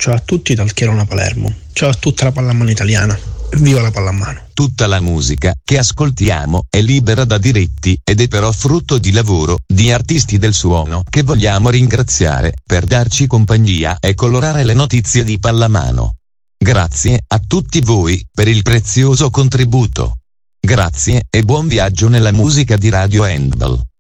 ciao a tutti dal Chierona Palermo, ciao a tutta la pallamano italiana, viva la pallamano. Tutta la musica che ascoltiamo è libera da diritti ed è però frutto di lavoro di artisti del suono che vogliamo ringraziare per darci compagnia e colorare le notizie di pallamano. Grazie a tutti voi per il prezioso contributo. Grazie e buon viaggio nella musica di Radio Handball.